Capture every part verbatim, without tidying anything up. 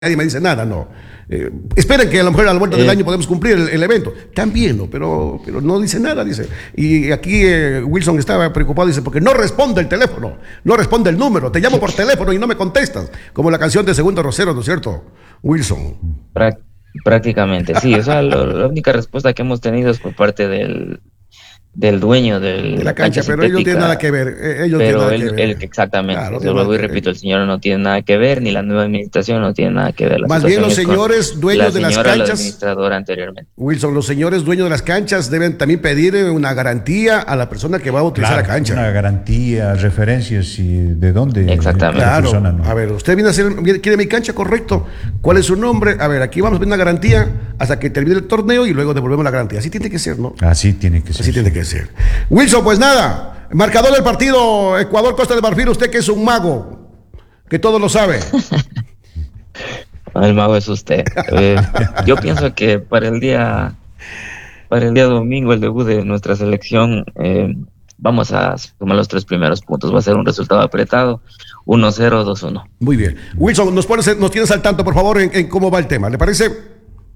nadie me dice nada, no. Eh, esperen que a lo mejor a la vuelta eh, del año podemos cumplir el, el evento. También, ¿no? Pero, pero no dice nada, dice. Y aquí eh, Wilson estaba preocupado, dice, porque no responde el teléfono, no responde el número. Te llamo por teléfono y no me contestas. Como la canción de Segundo Rosero, ¿no es cierto, Wilson? Prá prácticamente, sí. O sea, lo, la única respuesta que hemos tenido es por parte del... del dueño del de la cancha, cancha pero ellos no tienen nada que ver. Ellos pero nada él, que ver. él, exactamente, claro, yo vuelvo y repito, el señor no tiene nada que ver, ni la nueva administración no tiene nada que ver. La Más bien los señores dueños de las canchas, la administradora anteriormente. Wilson, los señores dueños de las canchas deben también pedir una garantía a la persona que va a utilizar claro, la cancha. Una garantía, referencias y de dónde. Exactamente. Claro, persona, ¿no? A ver, usted viene a hacer, quiere mi cancha, correcto. ¿Cuál es su nombre? A ver, aquí vamos a pedir una garantía hasta que termine el torneo y luego devolvemos la garantía. Así tiene que ser, ¿no? Así tiene que ser. Así tiene que ser. Wilson, pues nada, marcador del partido Ecuador-Costa de Marfil, usted que es un mago, que todo lo sabe. El mago es usted. Eh, yo pienso que para el día para el día domingo, el debut de nuestra selección, eh, vamos a sumar los tres primeros puntos. Va a ser un resultado apretado, uno cero, dos uno. Muy bien. Wilson, nos, pones, nos tienes al tanto, por favor, en, en cómo va el tema, ¿le parece?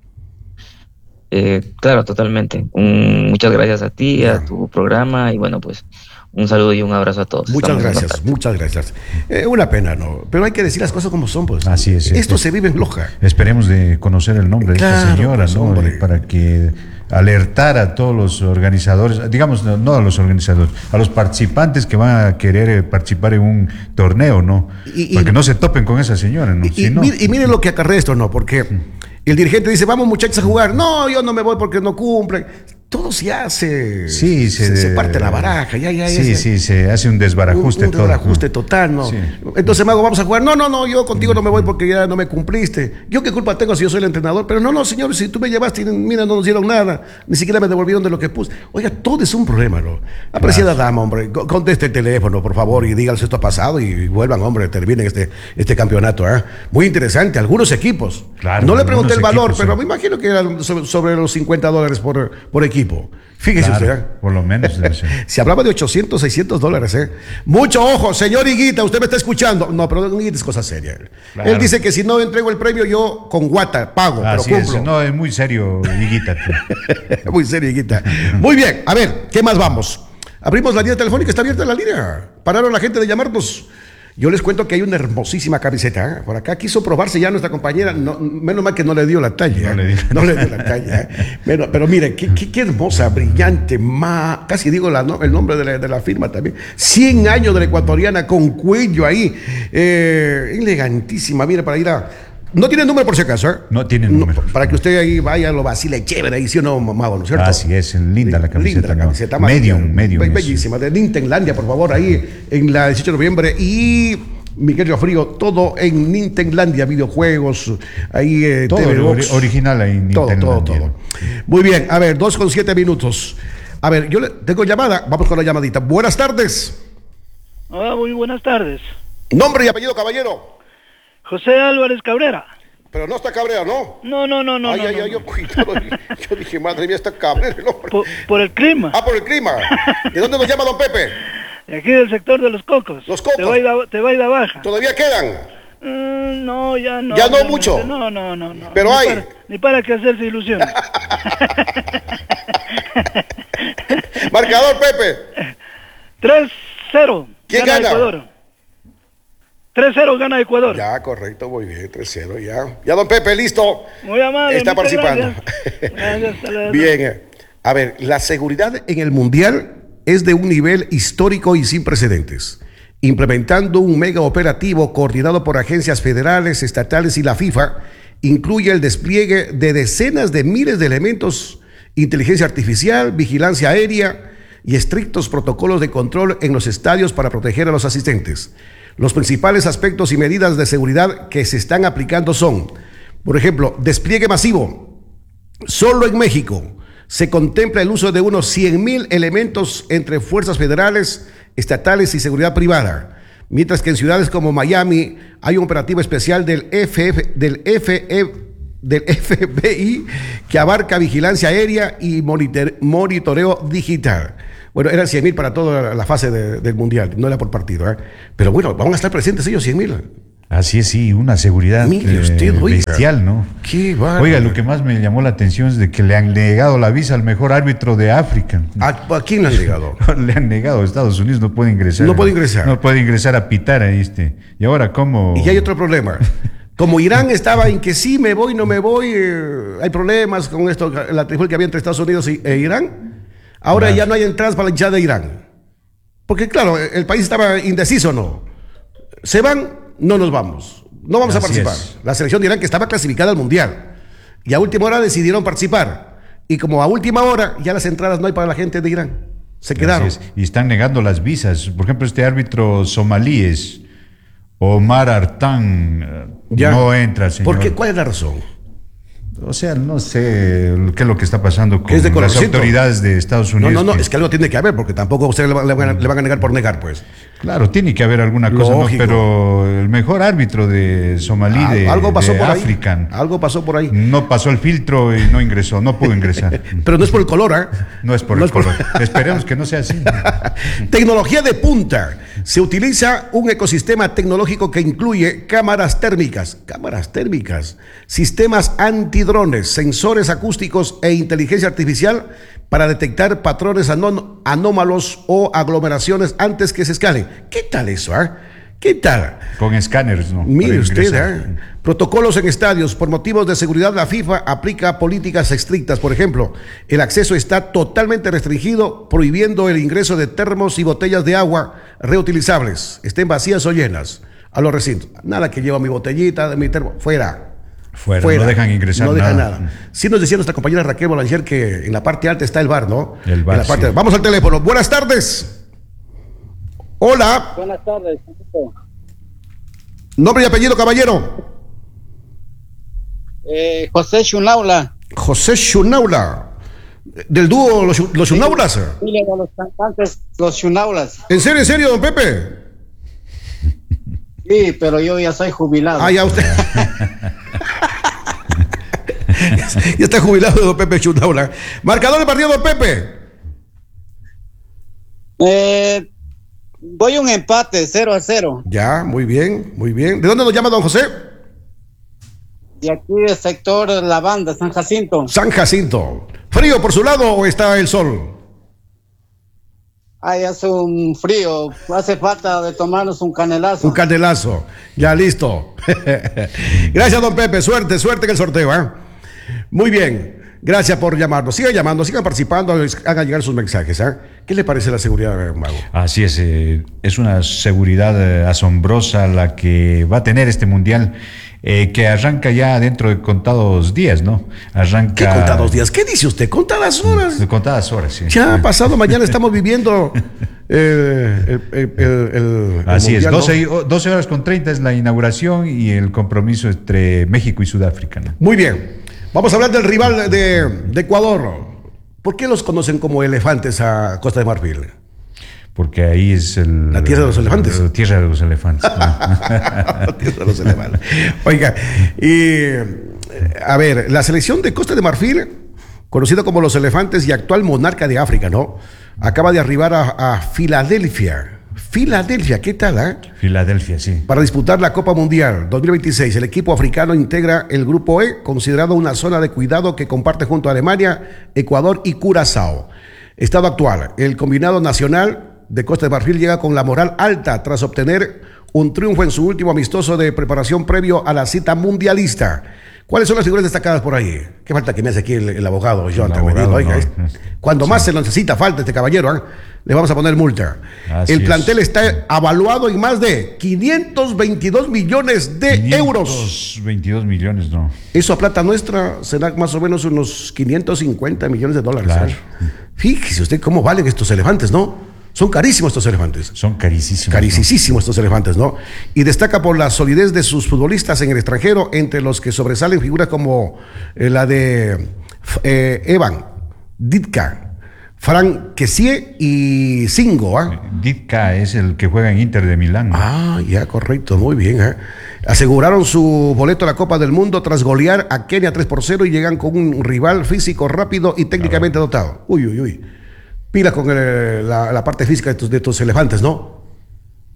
Eh, claro, totalmente. Un, muchas gracias a ti, yeah. a tu programa, y bueno, pues un saludo y un abrazo a todos. Muchas Estamos gracias, muchas gracias. Eh, una pena, ¿no? Pero hay que decir las cosas como son, pues. Así es. Esto es, se vive en Loja. Esperemos de conocer el nombre claro, de esta señora, pues, ¿no? Hombre. Para que alertar a todos los organizadores, digamos, no, no a los organizadores, a los participantes que van a querer participar en un torneo, ¿no? Y, Para y, que no se topen con esa señora, ¿no? Y, si y, no, y miren lo que acarrea esto, ¿no? Porque el dirigente dice, vamos muchachos a jugar. No, yo no me voy porque no cumplen. Todo se hace. Sí, se, se, se parte la baraja. Ya, ya, sí, ya, sí, se hace un desbarajuste. Un, un todo, desbarajuste ¿no? total, ¿no? Sí. Entonces, Mago, vamos a jugar. No, no, no, yo contigo no me voy porque ya no me cumpliste. ¿Yo qué culpa tengo si yo soy el entrenador? Pero no, no, señor, si tú me llevaste, mira, no nos dieron nada. Ni siquiera me devolvieron de lo que puse. Oiga, todo es un problema, ¿no? Apreciada claro. dama, hombre, conteste el teléfono, por favor, y díganle esto ha pasado y vuelvan, hombre, terminen este, este campeonato, ¿eh? Muy interesante, algunos equipos. Claro, no le pregunté el valor, equipos, pero sí. me imagino que eran sobre, sobre los cincuenta dólares por, por equipo. Fíjese claro, usted, ¿eh? Por lo menos debe ser. Se hablaba de ochocientos, seiscientos dólares, ¿eh? Mucho ojo, señor Higuita, usted me está escuchando. No, pero Higuita es cosa seria. Claro. Él dice que si no entrego el premio, yo con guata pago, Así pero cumplo. Es. No, es muy serio, Higuita. Muy serio, Higuita. Muy bien, a ver, ¿qué más vamos? Abrimos la línea telefónica, está abierta la línea. Pararon la gente de llamarnos. Yo les cuento que hay una hermosísima camiseta, ¿eh? Por acá quiso probarse ya nuestra compañera, no, menos mal que no le dio la talla, ¿eh? no, le dio. no le dio la talla. ¿eh? Pero, pero mire, qué, qué, qué hermosa, brillante, ma, casi digo la, no, el nombre de la, de la firma también, cien años de la ecuatoriana con cuello ahí, eh, elegantísima, mire, para ir a... No tiene número por si acaso, ¿eh? No tiene número. No, para que usted ahí vaya, lo vacile chévere, ahí sí o no, Mago, ¿no es cierto? Así es, linda la camiseta. Linda la camiseta. No. Medium, medium. Be bellísima, de Nintenlandia, por favor, ahí en la dieciocho de noviembre. Y Miguel Riofrío, todo en Nintenlandia, videojuegos, ahí eh, todo T V Box. Original ahí en todo, Nintenlandia. Todo, todo. Muy bien, a ver, dos con siete minutos. A ver, yo le tengo llamada, vamos con la llamadita. Buenas tardes. Hola, muy buenas tardes. Nombre y apellido, caballero. José Álvarez Cabrera. Pero no está Cabrera, ¿no? No, no, no, no. Ay, no, ay, no, ay, no. yo, cuidado, yo dije, madre mía, está Cabrera el hombre. Por, por el clima. Ah, por el clima. ¿De dónde nos llama don Pepe? De aquí del sector de los Cocos. Los Cocos. Te va a ir a, te va a ir a baja. ¿Todavía quedan? Mm, no, ya no. ¿Ya no mucho? No, no, no, no. Pero ni hay. Para, ni para que hacerse ilusiones. Marcador, Pepe. tres cero. ¿Quién gana? Ecuador. tres cero gana Ecuador. Ya, correcto, muy bien, tres cero, ya. Ya, don Pepe, listo. Muy amable. Está participando. Gracias. Gracias, bien, a ver, la seguridad en el Mundial es de un nivel histórico y sin precedentes, implementando un mega operativo coordinado por agencias federales, estatales y la FIFA, incluye el despliegue de decenas de miles de elementos, inteligencia artificial, vigilancia aérea y estrictos protocolos de control en los estadios para proteger a los asistentes. Los principales aspectos y medidas de seguridad que se están aplicando son, por ejemplo, despliegue masivo. Solo en México se contempla el uso de unos cien mil elementos entre fuerzas federales, estatales y seguridad privada, mientras que en ciudades como Miami hay un operativo especial del F F, del F E, del F B I que abarca vigilancia aérea y monitor, monitoreo digital. Bueno, eran cien mil para toda la fase de, del Mundial, no era por partido, ¿eh? Pero bueno, van a estar presentes ellos cien mil. Así es, sí, una seguridad Mire usted, eh, oiga, bestial, ¿no? Qué bárbaro. Oiga, lo que más me llamó la atención es de que le han negado la visa al mejor árbitro de África. ¿A, a quién le han llegado? Le han negado, Estados Unidos no puede ingresar. No puede ingresar. No puede ingresar a pitar a este. Y ahora, ¿cómo? Y hay otro problema. Como Irán estaba en que sí, me voy, no me voy, eh, hay problemas con esto, la trifulca que había entre Estados Unidos y, e Irán, ahora Claro. ya no hay entradas para la hinchada de Irán. Porque claro, el país estaba indeciso, ¿no? Se van, no nos vamos. No vamos Así a participar. es. La selección de Irán que estaba clasificada al Mundial. Y a última hora decidieron participar. Y como a última hora ya las entradas no hay para la gente de Irán. Se quedaron. Así es. Y están negando las visas. Por ejemplo, este árbitro somalíes, Omar Artán, eh, Ya. no entra, señor. ¿Por qué? ¿Cuál es la razón? O sea, no sé qué es lo que está pasando con Es de las colorcito. autoridades de Estados No, Unidos. no, no, que- es que algo tiene que haber, porque tampoco a usted le, va- le van a, le van a negar por negar, pues. Claro, tiene que haber alguna cosa, ¿no? Lógico. Pero el mejor árbitro de somalí Al- de, algo pasó de por African ahí. Algo pasó por ahí. no pasó el filtro y no ingresó, no pudo ingresar. Pero no es por el color, ¿ah? No es por No el es por- color. Esperemos que no sea así. Tecnología de punta. Se utiliza un ecosistema tecnológico que incluye cámaras térmicas, cámaras térmicas, sistemas antidrones, sensores acústicos e inteligencia artificial para detectar patrones anó- anómalos o aglomeraciones antes que se escalen. ¿Qué tal eso, ah? ¿Qué tal? Con escáneres, ¿no? Mire Para usted, ingresar. ¿eh? Protocolos en estadios. Por motivos de seguridad, la FIFA aplica políticas estrictas. Por ejemplo, el acceso está totalmente restringido, prohibiendo el ingreso de termos y botellas de agua reutilizables, estén vacías o llenas, a los recintos. Nada que lleva mi botellita, de mi termo, fuera. Fuera, no dejan ingresar No dejan nada. nada. Sí nos decía nuestra compañera Raquel Boulanger que en la parte alta está el bar, ¿no? El bar, En la parte- sí. Vamos al teléfono. Buenas tardes. Hola. Buenas tardes. Nombre y apellido, caballero. Eh, José Chunaula, José Chunaula, del dúo Los, Chu- los Chunaulas. familia de los cantantes, los Chunaulas. ¿En serio, en serio, don Pepe? Sí, pero yo ya soy jubilado. Ah, ya usted. Ya está jubilado, don Pepe Chunaula. Marcador de partido, don Pepe. Eh, voy un empate, cero a cero. Ya, muy bien, muy bien. ¿De dónde nos llama don José? De aquí del sector La Banda, San Jacinto. San Jacinto. ¿Frío por su lado o está el sol? Ay, hace un frío. Hace falta de tomarnos un canelazo. Un candelazo. Ya listo. Gracias, don Pepe. Suerte, suerte en el sorteo, ¿eh? Muy bien. Gracias por llamarnos. Sigan llamando, sigan participando, hagan llegar sus mensajes, ¿eh? ¿Qué le parece la seguridad, Mago? Así es, eh, es una seguridad eh, asombrosa la que va a tener este mundial, eh, que arranca ya dentro de contados días, ¿no? Arranca. ¿Qué contados días? ¿Qué dice usted? Contadas horas. De contadas horas, sí. Ya pasado mañana estamos viviendo eh, el, el, el- el- el Así es, mundial, ¿no? doce, y- o- doce horas con treinta es la inauguración y el compromiso entre México y Sudáfrica, ¿no? Muy bien. Vamos a hablar del rival de, de Ecuador. ¿Por qué los conocen como elefantes a Costa de Marfil? Porque ahí es el, La tierra de los elefantes. La tierra de los elefantes. ¿no? Dios de los elefantes. Oiga, y eh, a ver, la selección de Costa de Marfil, conocida como los elefantes y actual monarca de África, ¿no? Acaba de arribar a, a Filadelfia. Filadelfia, ¿qué tal, ah? Filadelfia, sí. Para disputar la Copa Mundial dos mil veintiséis, el equipo africano integra el Grupo E, considerado una zona de cuidado que comparte junto a Alemania, Ecuador y Curazao. Estado actual, el combinado nacional de Costa de Marfil llega con la moral alta tras obtener un triunfo en su último amistoso de preparación previo a la cita mundialista. ¿Cuáles son las figuras destacadas por ahí? Qué falta que me hace aquí el, el abogado, Jonathan. abogado, Oiga, no. es- cuando más se lo necesita falta este caballero, ¿ah? Le vamos a poner multa. Así el es. plantel está avaluado en más de quinientos veintidós millones de euros. quinientos veintidós millones, no. Eso a plata nuestra será más o menos unos quinientos cincuenta millones de dólares. Claro. ¿eh? Fíjese usted cómo valen estos elefantes, ¿no? Son carísimos estos elefantes. Son carísimos. ¿no? Carísimos estos elefantes, ¿no? Y destaca por la solidez de sus futbolistas en el extranjero, entre los que sobresalen figuras como eh, la de eh, Evan, Ditka, Frank Kessie y Singo, ¿ah? Ditka es el que juega en Inter de Milán. ¿no? Ah, ya, correcto, muy bien. ¿eh? Aseguraron su boleto a la Copa del Mundo tras golear a Kenia tres por cero y llegan con un rival físico rápido y técnicamente dotado. Uy, uy, uy. Pilas con el- la, la parte física de estos, de estos elefantes, ¿no?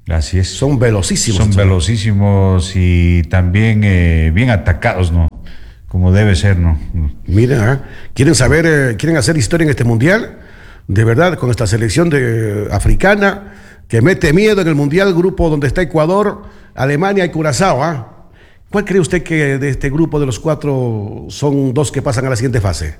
Así es. Son velocísimos. Son velocísimos y también eh, bien atacados, ¿no? Como debe ser, ¿no? Miren, ¿eh? ¿Quieren saber, eh, quieren hacer historia en este mundial? De verdad, con esta selección de, eh, africana que mete miedo en el mundial, grupo donde está Ecuador, Alemania y Curazao, ¿ah? ¿eh? ¿Cuál cree usted que de este grupo de los cuatro son dos que pasan a la siguiente fase?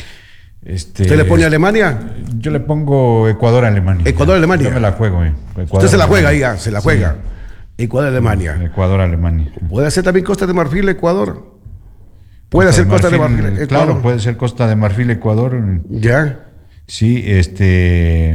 Este, ¿Usted le pone a Alemania? Yo le pongo Ecuador-Alemania. Ecuador-Alemania. Yo me la juego, eh. Usted se la juega ahí, ya, se la juega. Sí. Ecuador-Alemania. Ecuador-Alemania. ¿Puede ser también Costa de Marfil, Ecuador? Puede Costa ser Costa de Marfil, Marfil, Ecuador. Claro, puede ser Costa de Marfil, Ecuador. Ya. Sí, este...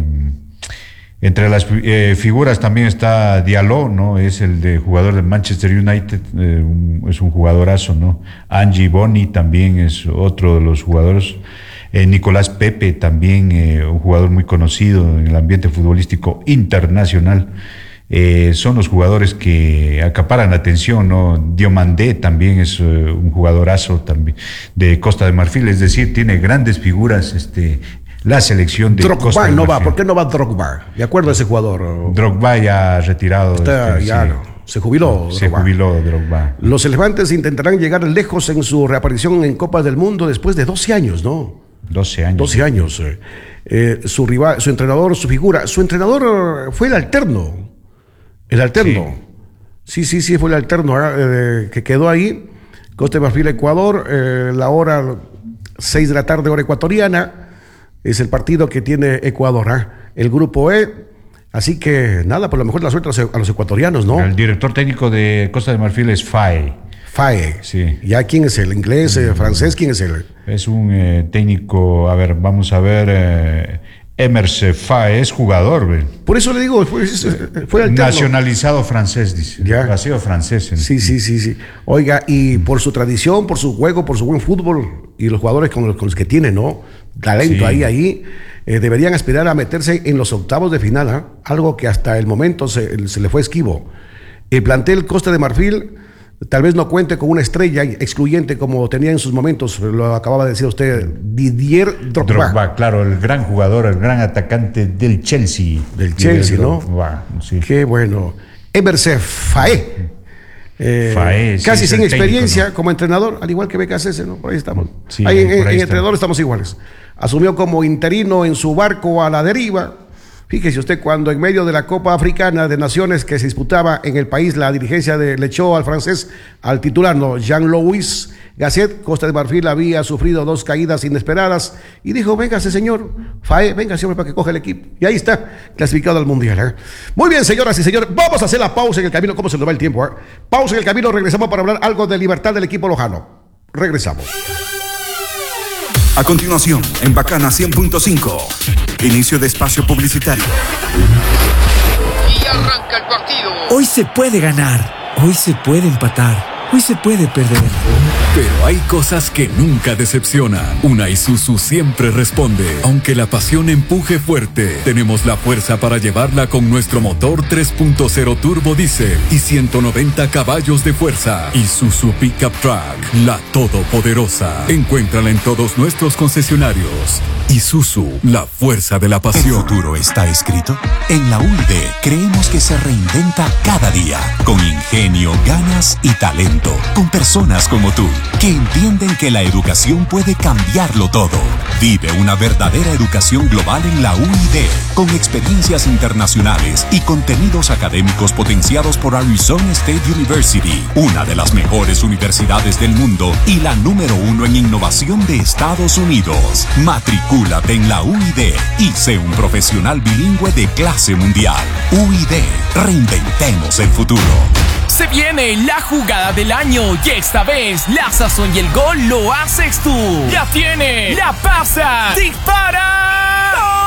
Entre las eh, figuras también está Diallo, ¿no? Es el de jugador del Manchester United, eh, un, es un jugadorazo, ¿no? Angie Boni también es otro de los jugadores. Eh, Nicolás Pepe también, eh, un jugador muy conocido en el ambiente futbolístico internacional. Eh, son los jugadores que acaparan la atención, ¿no? Diomandé también es uh, un jugadorazo también de Costa de Marfil, es decir, tiene grandes figuras, este... La selección de Drogba Costa de no Marfil. va, ¿por qué no va Drogba? De acuerdo a ese jugador. Drogba ya retirado. Está, este, ya sí. no, se jubiló. Se Drogba. jubiló Drogba. Los elefantes intentarán llegar lejos en su reaparición en Copas del Mundo después de doce años, ¿no? doce años. doce años. Eh. Eh, su rival, su entrenador, su figura. Su entrenador fue el alterno. El alterno. Sí, sí, sí, sí fue el alterno eh, que quedó ahí. Costa de Marfil, Ecuador. Eh, la hora seis de la tarde, hora ecuatoriana. Es el partido que tiene Ecuador, ¿eh? El grupo E. Así que nada, por lo mejor la suerte a los ecuatorianos, ¿no? El director técnico de Costa de Marfil es Faye. Faye. Sí. ¿Ya quién es el inglés, eh, francés? ¿Quién es él? Es un eh, técnico, a ver, vamos a ver. Eh, Emerse Faye es jugador, ¿ve? Por eso le digo, fue, fue alterno. Nacionalizado francés, dice. Ya. Ha sido francés. ¿eh? Sí, sí, sí, sí. Oiga, y por su tradición, por su juego, por su buen fútbol y los jugadores con los, con los que tiene, ¿no? Talento Sí. ahí, ahí, eh, deberían aspirar a meterse en los octavos de final, ¿eh? Algo que hasta el momento se, se le fue esquivo. El plantel Costa de Marfil tal vez no cuente con una estrella excluyente como tenía en sus momentos, lo acababa de decir usted, Didier Drogba. Drogba, claro, el gran jugador, el gran atacante del Chelsea. Del Chelsea, ¿no? Drogba, sí. Qué bueno. Emerse Faé. Eh, Faé, sí, casi es sin el experiencia técnico, ¿no? como entrenador, al igual que B K C S, ¿no? Por ahí estamos. Sí, ahí, en, por ahí en está. entrenador estamos iguales. Asumió como interino en su barco a la deriva. Fíjese usted, cuando en medio de la Copa Africana de Naciones que se disputaba en el país, la dirigencia de, le echó al francés, al titular, ¿no? Jean-Louis Gasset, Costa de Marfil había sufrido dos caídas inesperadas y dijo, véngase señor, Faé, véngase hombre para que coja el equipo. Y ahí está, clasificado al Mundial. ¿eh? Muy bien, señoras y señores, vamos a hacer la pausa en el camino. ¿Cómo se nos va el tiempo? ¿eh? Pausa en el camino, regresamos para hablar algo de libertad del equipo lojano. Regresamos. A continuación, en Bacana cien punto cinco, inicio de espacio publicitario. Y arranca el partido. Hoy se puede ganar, hoy se puede empatar, hoy se puede perder. Pero hay cosas que nunca decepcionan. Una Isuzu siempre responde. Aunque la pasión empuje fuerte, tenemos la fuerza para llevarla con nuestro motor tres punto cero turbo diésel y ciento noventa caballos de fuerza. Isuzu Pickup Truck, la todopoderosa. Encuéntrala en todos nuestros concesionarios. Isuzu, la fuerza de la pasión. ¿El futuro está escrito? En la U I D creemos que se reinventa cada día, con ingenio, ganas y talento, con personas como tú, que entienden que la educación puede cambiarlo todo. Vive una verdadera educación global en la U I D, con experiencias internacionales y contenidos académicos potenciados por Arizona State University, una de las mejores universidades del mundo y la número uno en innovación de Estados Unidos. Matricúlate en la U I D y sé un profesional bilingüe de clase mundial. U I D, reinventemos el futuro. Se viene la jugada del año y esta vez la sazón y el gol lo haces tú. La tiene, la pasa, dispara. ¡Gol!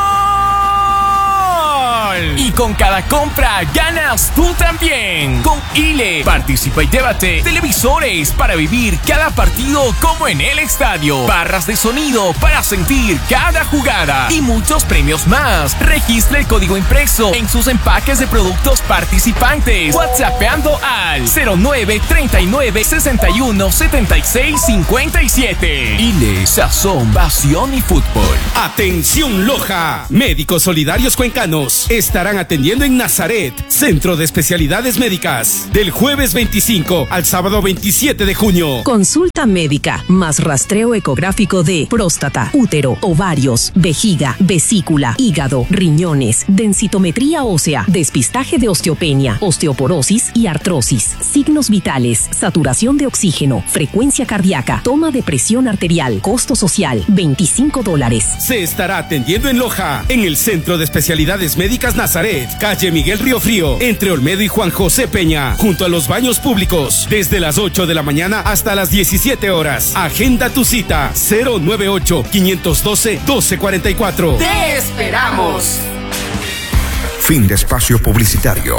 Y con cada compra ganas tú también. Con I L E participa y llévate televisores para vivir cada partido como en el estadio, barras de sonido para sentir cada jugada y muchos premios más. Registra el código impreso en sus empaques de productos participantes, WhatsAppando al cero nueve treinta y nueve sesenta y uno setenta y seis cincuenta y siete. I L E, sazón, pasión y fútbol. Atención Loja, Médicos Solidarios Cuencanos. estarán atendiendo en Nazaret, Centro de Especialidades Médicas, del jueves veinticinco al sábado veintisiete de junio. Consulta médica más rastreo ecográfico de próstata, útero, ovarios, vejiga, vesícula, hígado, riñones, densitometría ósea, despistaje de osteopenia, osteoporosis y artrosis, signos vitales, saturación de oxígeno, frecuencia cardíaca, toma de presión arterial, costo social, veinticinco dólares. Se estará atendiendo en Loja, en el Centro de Especialidades Médicas Nazaret, calle Miguel Riofrío, entre Olmedo y Juan José Peña, junto a los baños públicos, desde las ocho de la mañana hasta las diecisiete horas. Agenda tu cita cero nueve ocho, cinco uno dos, uno dos cuatro cuatro. ¡Te esperamos! Fin de espacio publicitario.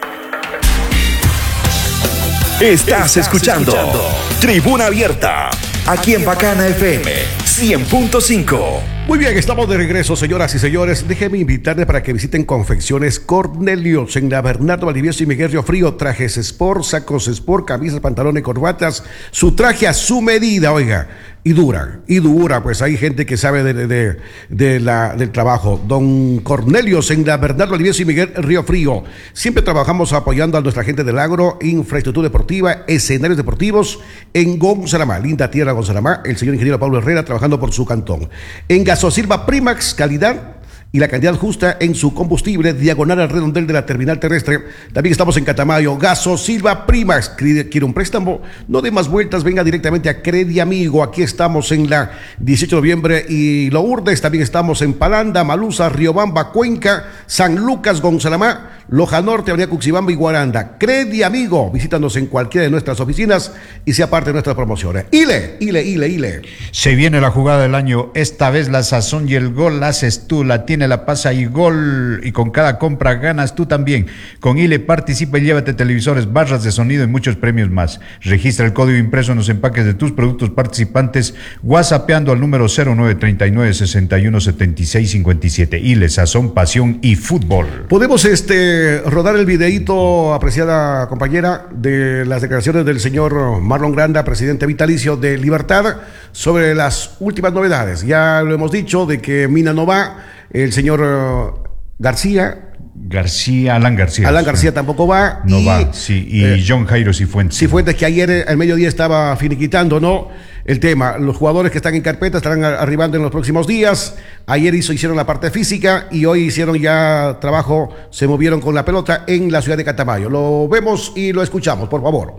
Estás escuchando Tribuna Abierta, aquí en Bacana F M cien punto cinco. Muy bien, estamos de regreso, señoras y señores. Déjenme invitarles para que visiten Confecciones Cornelius en la Bernardo Valdivieso y Miguel Riofrío. Trajes sport, sacos sport, camisas, pantalones, corbatas. Su traje a su medida, oiga. Y dura, y dura, pues hay gente que sabe de, de, de la, del trabajo. Don Cornelius en la Bernardo Valdivieso y Miguel Riofrío. Siempre trabajamos apoyando a nuestra gente del agro, infraestructura deportiva, escenarios deportivos en Gonzalamá, linda tierra Gonzalamá. El señor ingeniero Pablo Herrera trabajando por su cantón. En Gasosilva Primax, calidad y la cantidad justa en su combustible, diagonal al redondel de la terminal terrestre. También estamos en Catamayo. Gasosilva Primax. ¿Quiere un préstamo? No dé más vueltas, venga directamente a Credi Amigo. Aquí estamos en la dieciocho de noviembre y Lourdes. También estamos en Palanda, Malusa, Riobamba, Cuenca, San Lucas, Gonzalamá, Loja Norte, Avenida Cuxibamba y Guaranda. Credi Amigo. Visítanos en cualquiera de nuestras oficinas y sea parte de nuestras promociones. Ile, Ile, Ile, Ile. Se viene la jugada del año. Esta vez la sazón y el gol la haces tú, la tiene, la pasa y gol, y con cada compra ganas tú también. Con Ile participa y llévate televisores, barras de sonido y muchos premios más. Registra el código impreso en los empaques de tus productos participantes whatsappeando al número cero nueve treinta y nueve, sesenta y uno, setenta y seis, cincuenta y siete. Ile, sazón, pasión y fútbol. Podemos este rodar el videíto, apreciada compañera, de las declaraciones del señor Marlon Granda, presidente vitalicio de Libertad, sobre las últimas novedades. Ya lo hemos dicho de que Mina no va. El señor uh, García. García, Alan García. Alan García sí. Tampoco va. No y, va, sí. Y eh, John Jairo Cifuentes. Cifuentes, que ayer al mediodía estaba finiquitando, ¿no? El tema. Los jugadores que están en carpeta estarán arribando en los próximos días. Ayer hizo, hicieron la parte física y hoy hicieron ya trabajo, se movieron con la pelota en la ciudad de Catamayo. Lo vemos y lo escuchamos, por favor.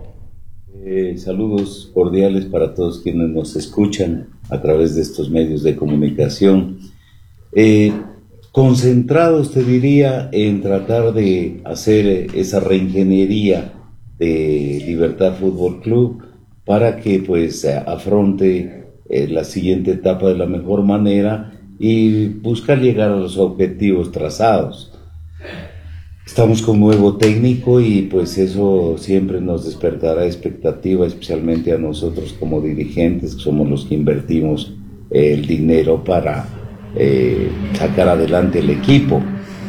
Eh, saludos cordiales para todos quienes nos escuchan a través de estos medios de comunicación. Eh, concentrados, te diría, en tratar de hacer esa reingeniería de Libertad Fútbol Club para que pues afronte eh, la siguiente etapa de la mejor manera y buscar llegar a los objetivos trazados. Estamos con nuevo técnico y pues eso siempre nos despertará expectativa, especialmente a nosotros como dirigentes, que somos los que invertimos eh, el dinero para Eh, sacar adelante el equipo.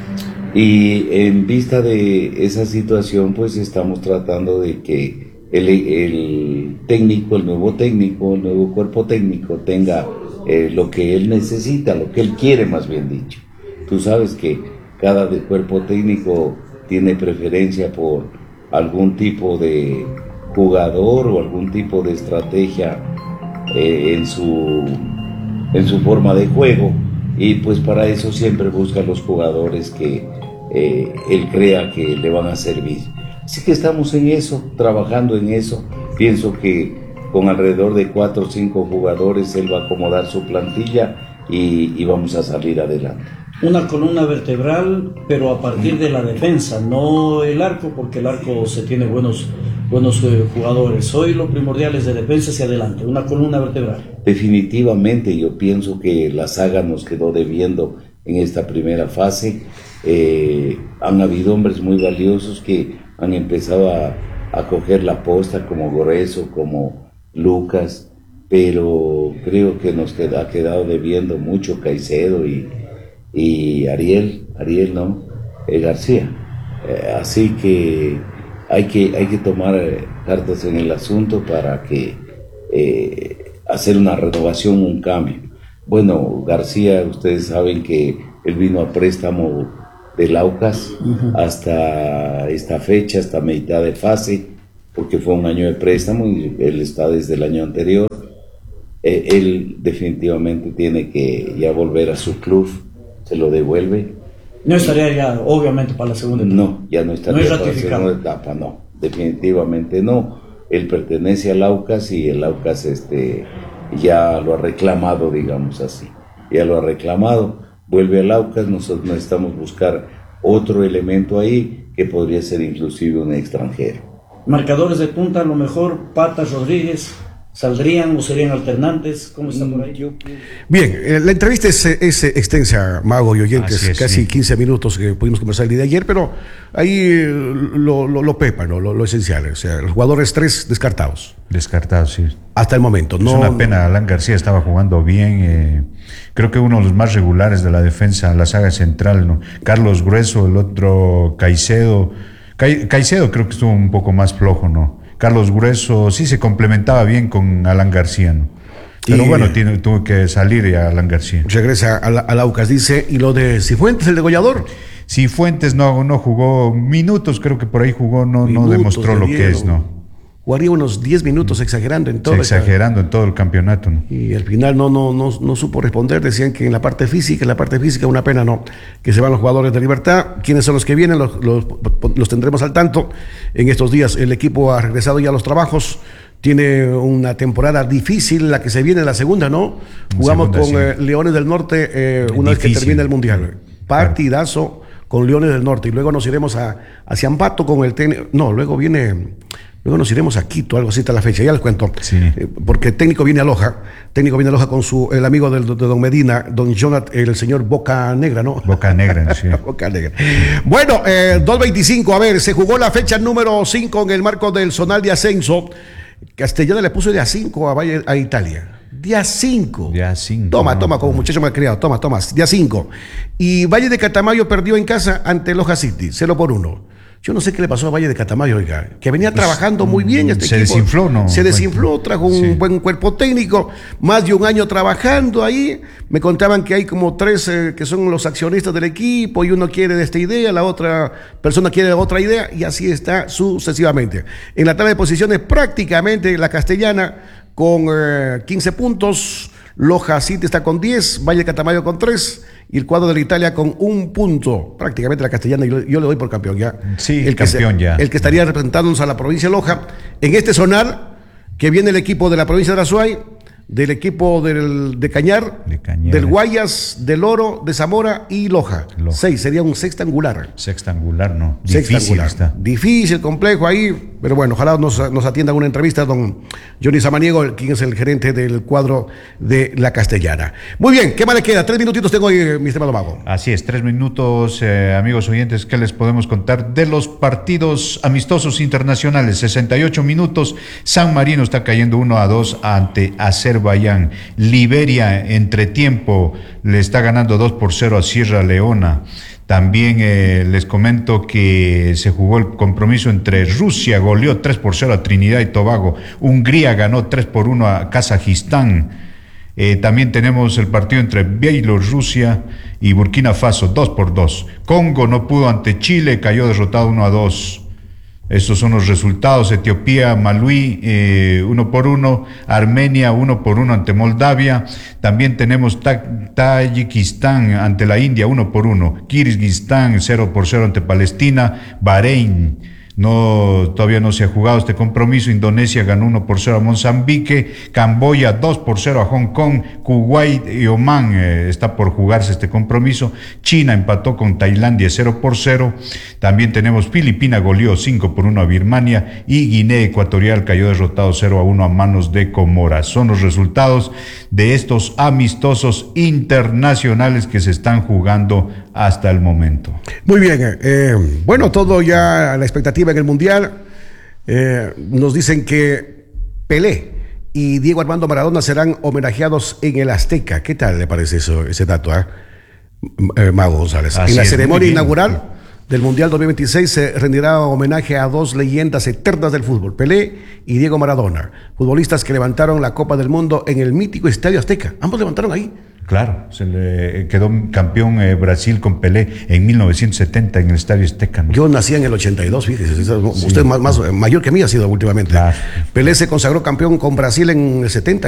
Y en vista de esa situación pues estamos tratando de que el, el técnico, el nuevo técnico, el nuevo cuerpo técnico tenga eh, lo que él necesita, lo que él quiere, más bien dicho. Tú sabes que cada de cuerpo técnico tiene preferencia por algún tipo de jugador o algún tipo de estrategia eh, en su en su forma de juego. Y pues para eso siempre busca los jugadores que eh, él crea que le van a servir. Así que estamos en eso, trabajando en eso. Pienso que con alrededor de cuatro o cinco jugadores él va a acomodar su plantilla y, y vamos a salir adelante. Una columna vertebral, pero a partir de la defensa, no el arco, porque el arco se tiene buenos, buenos eh, jugadores. Hoy lo primordial es de defensa hacia adelante, una columna vertebral. Definitivamente yo pienso que la saga nos quedó debiendo en esta primera fase. Eh, han habido hombres muy valiosos que han empezado a, a coger la posta, como Gorezo, como Lucas, pero creo que nos queda, ha quedado debiendo mucho Caicedo y y Ariel, Ariel no, eh, García. Eh, así que hay que hay que tomar eh, cartas en el asunto para que eh, hacer una renovación, un cambio. Bueno, García, ustedes saben que él vino a préstamo del Aucas uh-huh. hasta esta fecha, hasta mitad de fase, porque fue un año de préstamo y él está desde el año anterior. Eh, él definitivamente tiene que ya volver a su club, se lo devuelve. No estaría ya, obviamente, para la segunda etapa. No, ya no estaría no es para la segunda etapa, no, definitivamente no. Él pertenece al Aucas y el Aucas este, ya lo ha reclamado, digamos así, ya lo ha reclamado, vuelve al Aucas, nosotros necesitamos buscar otro elemento ahí que podría ser inclusive un extranjero. Marcadores de punta, a lo mejor Patas, Rodríguez, ¿saldrían o serían alternantes? ¿Cómo está por ahí? Bien, eh, la entrevista es, es extensa, Mago y oyentes, es, casi sí. quince minutos que pudimos conversar el día de ayer, pero ahí lo, lo, lo pepa, ¿no? lo, lo esencial, o sea, los jugadores tres descartados. Descartados, sí. Hasta el momento. No, es una pena, Alan García estaba jugando bien, eh, creo que uno de los más regulares de la defensa, la saga central, ¿no? Carlos Grueso, el otro Caicedo, Ca- Caicedo creo que estuvo un poco más flojo, ¿no? Carlos Grueso sí se complementaba bien con Alan García, ¿no? Pero y, bueno, tiene, tuvo que salir ya Alan García. Regresa al Aucas, dice, y lo de Cifuentes, el degollador. Cifuentes no, no jugó minutos, creo que por ahí jugó, no, no demostró lo que es, ¿no? Jugaría unos diez minutos exagerando en todo. Sí, exagerando en todo el campeonato, ¿no? Y al final no, no, no, no supo responder, decían que en la parte física, en la parte física, una pena no, que se van los jugadores de Libertad. ¿Quiénes son los que vienen? Los, los, los tendremos al tanto. En estos días el equipo ha regresado ya a los trabajos, tiene una temporada difícil, la que se viene, la segunda, ¿no? Jugamos segunda, con sí. eh, Leones del Norte eh, una difícil. vez que termine el Mundial. Partidazo claro. con Leones del Norte, y luego nos iremos a, hacia Ambato con el técnico, no, luego viene... Luego nos iremos a Quito, algo así está la fecha, ya les cuento. Sí. Eh, porque el técnico viene a Loja, técnico viene a Loja con su, el amigo del, de don Medina, don Jonathan, el señor Boca Negra, ¿no? Boca Negra, sí. Boca Negra. Bueno, eh, dos veinticinco, a ver, se jugó la fecha número cinco en el marco del zonal de ascenso. Castellana le puso día cinco a, Valle, a Italia. Día cinco. Día cinco. Toma, no, toma, no. como muchacho malcriado, toma, toma, día cinco. Y Valle de Catamayo perdió en casa ante Loja City, cero por uno. Yo no sé qué le pasó a Valle de Catamayo, oiga, que venía pues, trabajando muy bien este se equipo. Se desinfló, ¿no? Se desinfló, trajo un sí. buen cuerpo técnico, más de un año trabajando ahí. Me contaban que hay como tres eh, que son los accionistas del equipo, y uno quiere de esta idea, la otra persona quiere de otra idea, y así está sucesivamente. En la tabla de posiciones, prácticamente la Castellana con eh, quince puntos, Loja City está con diez, Valle de Catamayo con tres, y el cuadro de la Italia con un punto. Prácticamente la Castellana, yo, yo le doy por campeón ya. Sí, el campeón que se, ya. El que estaría representándonos a la provincia de Loja. En este sonar, que viene el equipo de la provincia de Azuay, del equipo del, de, Cañar, de Cañar, del Guayas, del Oro, de Zamora y Loja. Loja. Seis, sería un sextangular. Sextangular, no. Difícil sextangular. Está. Difícil, complejo ahí, pero bueno, ojalá nos, nos atienda una entrevista don Johnny Samaniego, quien es el gerente del cuadro de la Castellana. Muy bien, ¿qué más le queda? Tres minutitos tengo ahí, mi estimado Mago. Así es, tres minutos, eh, amigos oyentes, ¿qué les podemos contar de los partidos amistosos internacionales? sesenta y ocho minutos, San Marino está cayendo uno a dos ante Azerbaiyán. Liberia, entre tiempo, le está ganando dos por cero a Sierra Leona. También eh, les comento que se jugó el compromiso entre Rusia, goleó tres por cero a Trinidad y Tobago. Hungría ganó tres por uno a Kazajistán. Eh, también tenemos el partido entre Bielorrusia y Burkina Faso, dos por dos. Congo no pudo ante Chile, cayó derrotado uno a dos. Estos son los resultados. Etiopía, Malui, eh, uno por uno. Armenia, uno por uno ante Moldavia. También tenemos Ta- Tayikistán ante la India, uno por uno. Kirguistán, cero por cero ante Palestina. Bahrein, no, todavía no se ha jugado este compromiso. Indonesia ganó uno por cero a Mozambique. Camboya, dos por cero a Hong Kong. Kuwait y Omán, eh, está por jugarse este compromiso. China empató con Tailandia cero por cero. También tenemos Filipinas, goleó cinco por uno a Birmania, y Guinea Ecuatorial cayó derrotado cero a uno a manos de Comoras. Son los resultados de estos amistosos internacionales que se están jugando hasta el momento. Muy bien, eh, bueno, todo ya la expectativa en el Mundial. Eh, nos dicen que Pelé y Diego Armando Maradona serán homenajeados en el Azteca. ¿Qué tal le parece eso, ese dato, eh? Eh, Mago González? Así en la es, ceremonia inaugural del Mundial dos mil veintiséis se rendirá homenaje a dos leyendas eternas del fútbol, Pelé y Diego Maradona, futbolistas que levantaron la Copa del Mundo en el mítico Estadio Azteca. Ambos levantaron ahí Claro, se le quedó campeón eh, Brasil con Pelé en mil novecientos setenta en el Estadio Azteca, ¿no? Yo nací en el ochenta y dos, fíjese, usted Sí. más, más mayor que mí ha sido últimamente. Claro. Pelé se consagró campeón con Brasil en el setenta.